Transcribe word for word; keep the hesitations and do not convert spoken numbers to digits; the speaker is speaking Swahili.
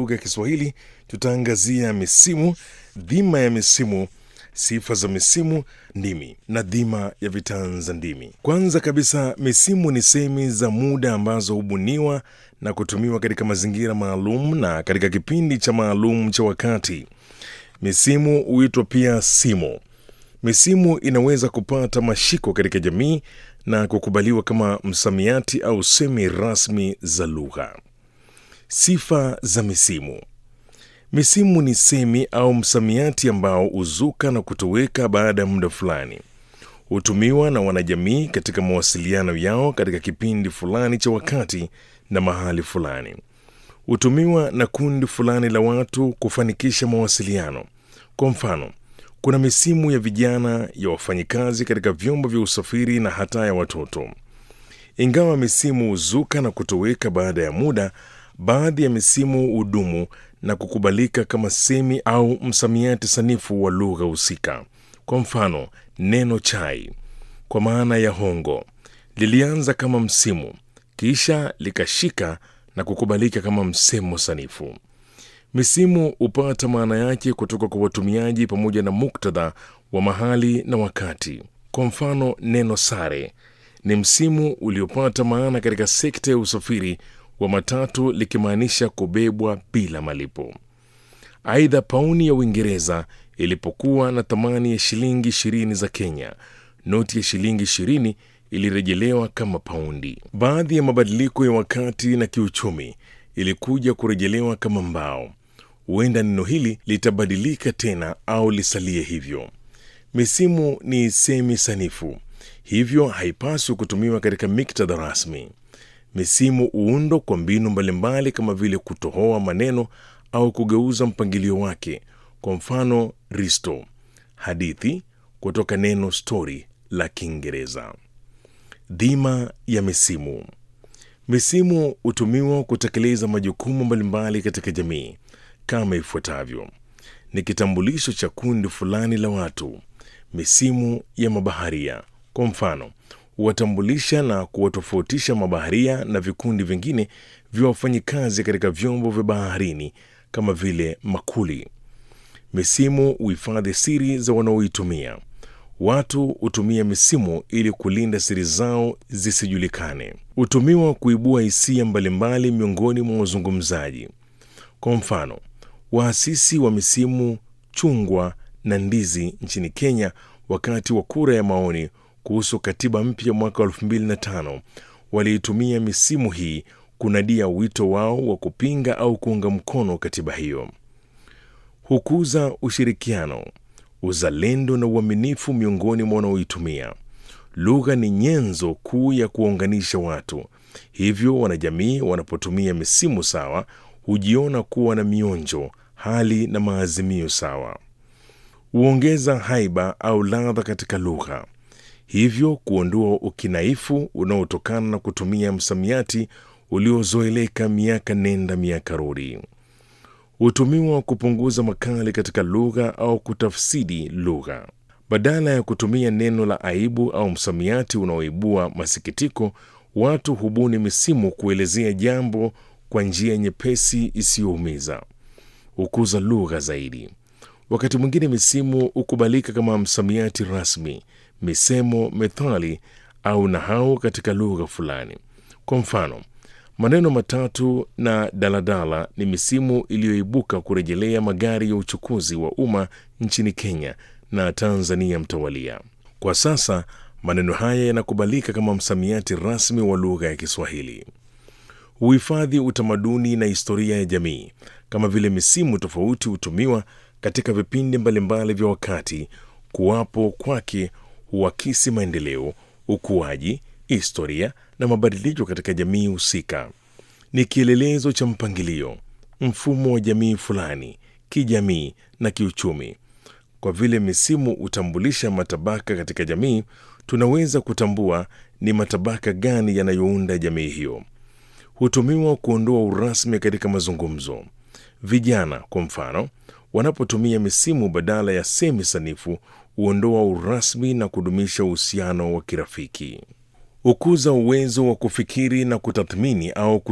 lugha ya Kiswahili tutaangazia misimu, dhima ya misimu, sifa za misimu, ndimi na dhima ya vitanza ndimi. Kwanza kabisa, misimu ni semi za muda ambazo hubuniwa na kutumiwa katika mazingira maalum na katika kipindi cha maalum cha wakati. Misimu huitwa pia simo. Misimu inaweza kupata mashiko katika jamii na kukubaliwa kama msamiati au semi rasmi za lugha. Sifa za misimu. Misimu ni semi au msamiati ambao huzuka na kutoweka baada ya muda fulani. Hutumiwa na wanajamii katika mawasiliano yao katika kipindi fulani cha wakati na mahali fulani. Hutumiwa na kundi fulani la watu kufanikisha mawasiliano. Kwa mfano, kuna misimu ya vijana, ya wafanyikazi katika vyombo vya usafiri na hata ya watoto. Ingawa misimu huzuka na kutoweka baada ya muda, baadhi ya misimu hudumu na kukubalika kama semi au msamiati sanifu wa lugha husika. Kwa mfano, neno chai kwa maana ya hongo lilianza kama msimu, kisha likashika na kukubalika kama msemo sanifu. Misimu hupata maana yake kutoka kwa watumiaji pamoja na muktadha wa mahali na wakati. Kwa mfano, neno sare ni msimu uliopata maana katika sekta ya usafiri wa matatu likimaanisha kubebwa bila malipo. Aidha, pauni ya Uingereza ilipokuwa na thamani ya shilingi ishirini za Kenya, noti ya shilingi ishirini ilirejelewa kama paundi. Baadhi ya mabadiliko ya wakati na kiuchumi ilikuja kurejelewa kama mbao. Huenda neno hili litabadilika tena au lisalie hivyo. Misimu ni semi sanifu, hivyo haipaswi kutumiwa katika miktadha rasmi. Misimu huundwa kwa mbinu mbalimbali kama vile kutohoa maneno au kugeuza mpangilio wake. Kwa mfano, risto, hadithi, kutoka neno story la Kiingereza. Dhima ya misimu. Misimu hutumiwa kutekeleza majukumu mbalimbali katika jamii kama ifuatavyo. Ni kitambulisho cha kundi fulani la watu. Misimu ya mabaharia, kwa mfano, huwatambulisha na kuwatofautisha mabaharia na vikundi vingine vya wafanyikazi katika vyombo vya baharini kama vile makuli. Misimu huhifadhi siri za wanaoitumia. Watu hutumia misimu ili kulinda siri zao zisijulikane. Hutumiwa kuibua hisia mbalimbali miongoni mwa wazungumzaji. Kwa mfano, waasisi wa misimu chungwa na ndizi nchini Kenya wakati wa kura ya maoni kuhusu katiba mpya mwaka elfu mbili na tano waliitumia misimu hii kunadia wito wao wa kupinga au kuunga mkono katiba hiyo. Hukuza ushirikiano, uzalendo na uaminifu miongoni mwa wanaoitumia. Lugha ni nyenzo kuu ya kuunganisha watu. Hivyo wanajamii wanapotumia misimu sawa hujiona kuwa na mionjo, hali na maazimio sawa. Huongeza haiba au ladha katika lugha, hivyo kuondoa ukinaifu unaotokana na kutumia msamiati uliozoeleka miaka nenda miaka rudi. Hutumiwa kupunguza makali katika lugha au kutafsiri lugha. Badala ya kutumia neno la aibu au msamiati unaoibua masikitiko, watu hubuni misimu kuelezea jambo kwa njia nyepesi isiyoumiza. Hukuza lugha zaidi. Wakati mwingine misimu hukubalika kama msamiati rasmi, misemo, methali au nahau katika lugha fulani. Kwa mfano, maneno matatu na daladala ni misimu iliyoibuka kurejelea magari ya uchukuzi wa umma nchini Kenya na Tanzania mtawalia. Kwa sasa maneno haya yanakubalika kama msamiati rasmi wa lugha ya Kiswahili. Huhifadhi utamaduni na historia ya jamii, kama vile misimu tofauti hutumiwa katika vipindi mbalimbali vya wakati. Kuwapo kwake huakisi maendeleo, ukuaji, historia na mabadiliko katika jamii husika. Ni kielelezo cha mpangilio, mfumo wa jamii fulani, kijamii na kiuchumi. Kwa vile misimu hutambulisha matabaka katika jamii, tunaweza kutambua ni matabaka gani yanayounda jamii hiyo. Hutumiwa kuondoa urasmi katika mazungumzo. Vijana, kwa mfano, wanapotumia misimu badala ya semi sanifu, huondoa urasmi na kudumisha uhusiano wa kirafiki. Hukuza uwezo wa kufikiri na kutathmini au